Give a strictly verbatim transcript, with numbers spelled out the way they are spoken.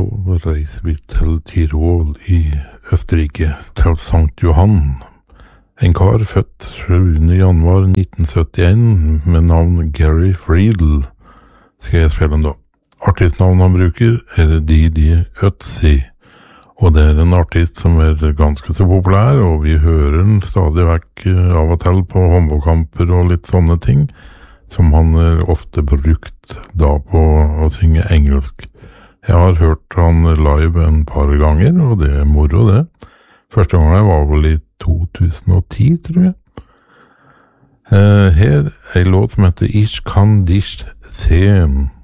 så reiser vi til Tirol i Østerrike, til Sankt Johann. En kar født sjuende januar nitten syttien med navn Gary Friedel skal jeg spille da. Artistnavnet han bruker er Didi Ötzi, og det er en artist som er ganske så populær, og vi hører den stadig vekk av og til på håndballkamper og litt sånne ting, som han er ofte brukt da på å synge engelsk. Jeg har hørt han live en par ganger, og det er moro det. Første gangen var vel i to tusen og ti, tror jeg. Eh, her er en låt som heter Ich kann dich sehen.